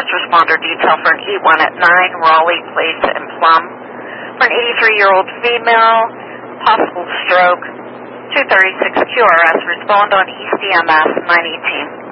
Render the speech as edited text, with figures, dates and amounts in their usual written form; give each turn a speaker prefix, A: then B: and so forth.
A: first responder detail for an E1 at 9 Raleigh Place in Plum. For an 83-year-old female, possible stroke, 236 QRS. Respond on ECMS 918.